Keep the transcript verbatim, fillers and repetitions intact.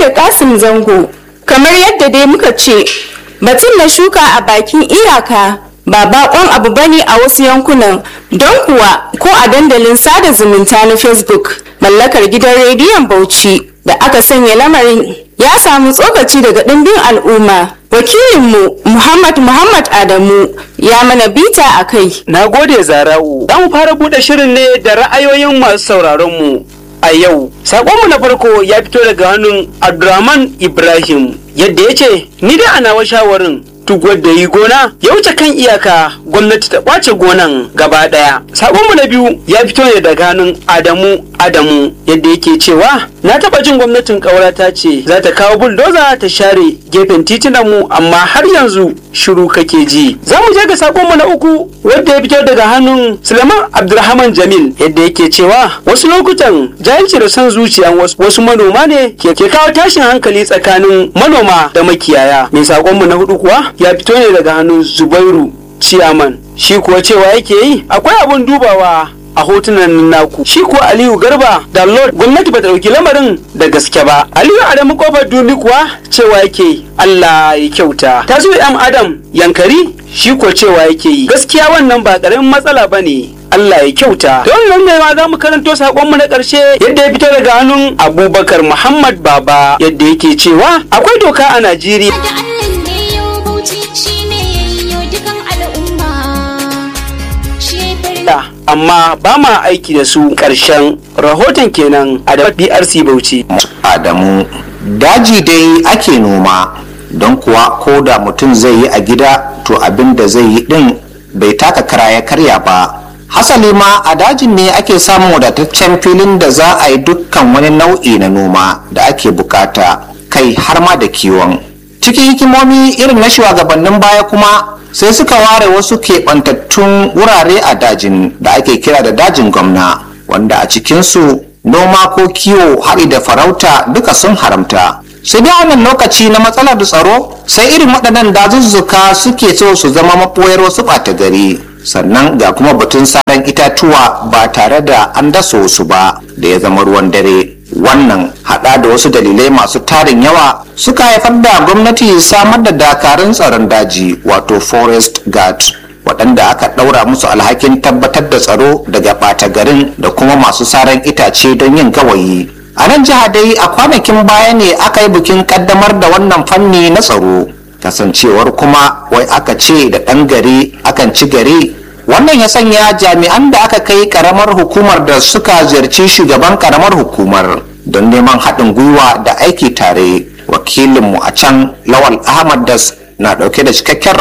da Kasim Zango. Kamar yadda dai muka ce, batun na shuka a bakin iyaka ba bakon abu bane a wasu yankunan, don kuwa ko a dandalin sada zumunta na Facebook mallakar gidan rediyon Bauchi da aka sanya lamarin ya samu tsokaci daga ɗimbin al'umma. Wakilinmu Muhammad Muhammad Adamu ya mana bita a kai. Na gode Zara'u. Za mu fara buɗe shirin ne da ra'ayoyin masu sauraronmu a yau. Saƙonmu na farko ya fito daga hannun Abdurrahman Ibrahim, yadda ya ce, ni dai ana wa shawarin duk wanda yi gona ya wuce kan iyaka, gwamnati ta kwace gonan gaba daya. Sabonmu na biyu ya fito ne daga hannun Adamu Adamu, yadda yake cewa, na taba jin gwamnatin Kaura ta ce za ta kawo buldoza ta share gefen titunan mu, amma har yanzu shiru kake ji. Za mu je ga sabonmu na uku wanda ya fito daga hannun Suleiman Abdulrahman Jamil, yadda yake cewa wasu lokutan jahilci da son zuciyan wasu, wasu manoma ne ke kawo tashin hankali tsakanin manoma da makiyaya. Mai sakonmu na hudu kuwa ya fito ne daga hannun Zubairu Ciyaman, shi kuwa cewa yake yi akwai abun dubawa a hotunan naku. Shi kuwa Aliyu Garba da Lord gwamnati ba ta dauki lamarin da gaske ba. Aliyu Adamu Kofar Dumi kuwa cewa yake Allah ya kyauta. Tasu M Adam Yankari shi kuwa cewa yake yi gaskiya wannan ba karamin matsala bane. Allah ya kyauta. Don nan ne ma za mu karanto sakonmu na ƙarshe yadda ya fito daga hannun Abubakar Muhammad Baba, yadda yake cewa akwai doka a Najeriya. Amma ba ma aiki da su. Ƙarshen rahoton kenan a da B R C Bauchi. Adamu, daji dai ake noma, don kuwa ko da mutum zai yi a gida to abin da zai yi din bai taka kara ya karya ba. Hasali ma a dajin ne ake samun wadataccen filin da za a yi dukkan wani nau'i na noma da ake bukata, kai har ma da kiwon. Cikin hikimomi irin na shugabannin baya kuma sai suka ware wasu keɓantattun wurare a dajin da ake kira da dajin gwamna, wanda a cikinsu noma ko kiwo haɗi da farauta duka sun haramta. Sai dai wannan lokaci na matsalar tsaro sai irin waɗannan dazuzzuka suke so su zama maɓoyar wasu ɓata gari. Sannan ga kuma batun saran itatuwa ba tare da an dasa wasu ba da ya zama ruwan dare. Wannan hada da wasu dalilai masu tarin yawa suka haifar da gwamnati samar da dakarun tsaron daji wato forest guard, waɗanda aka ɗaura musu alhakin tabbatar da tsaro daga ɓata garin da kuma masu saran itace don yin gawayi. A nan jiha dai a kwanakin baya ne aka yi bikin ƙaddamar da wannan fanni na tsaro, kasancewar kuma wai aka ce da ɗan gari akan ci gari. Wannan ya sanya jami'an da aka kai karamar hukumar da suka ziyarci shugaban karamar hukumar don neman haɗin gwiwa da aiki tare. Wakilinmu a can Lawal Ahmad Das na ɗauke da cikakken